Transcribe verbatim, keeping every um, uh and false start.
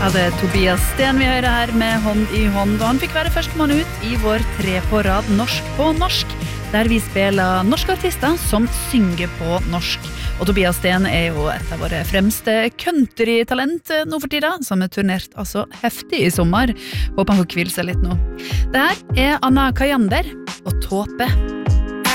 Ja, det er Tobias Sten vi hører her med Hånd i hånd, og han fikk være førstemann ut i vår tre på rad Norsk på norsk, der vi spiller norske artister som synger på norsk. Og Tobias Sten er jo et av våre fremste country-talent nå for tida, som er turnert altså heftig i sommer. Håper han får hvile seg litt nå. Det her er Anna Kajander og Tåpe.